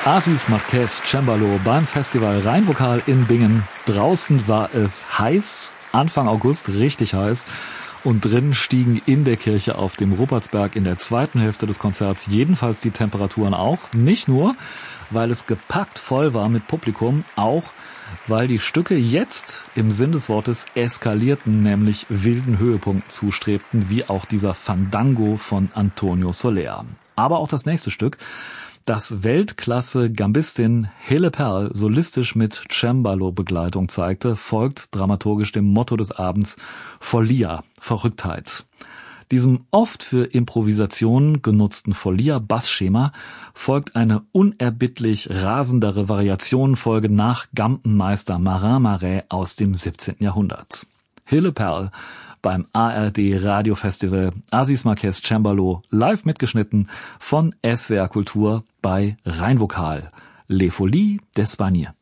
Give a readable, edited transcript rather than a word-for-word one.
Asis Marquez Cembalo beim Festival Rheinvokal in Bingen. Draußen war es heiß, Anfang August richtig heiß. Und drinnen stiegen in der Kirche auf dem Ruppertsberg in der zweiten Hälfte des Konzerts jedenfalls die Temperaturen auch. Nicht nur, weil es gepackt voll war mit Publikum, auch weil die Stücke jetzt im Sinn des Wortes eskalierten, nämlich wilden Höhepunkten zustrebten, wie auch dieser Fandango von Antonio Soler. Aber auch das nächste Stück, das Weltklasse-Gambistin Hille Perl solistisch mit Cembalo-Begleitung zeigte, folgt dramaturgisch dem Motto des Abends Follia, Verrücktheit. Diesem oft für Improvisationen genutzten Follia-Bassschema folgt eine unerbittlich rasendere Variationenfolge nach Gampenmeister Marin Marais aus dem 17. Jahrhundert. Hille Perl beim ARD Radiofestival Asis Marquez Cembalo live mitgeschnitten von SWR Kultur bei Rheinvokal. Les Folies d'Espagne.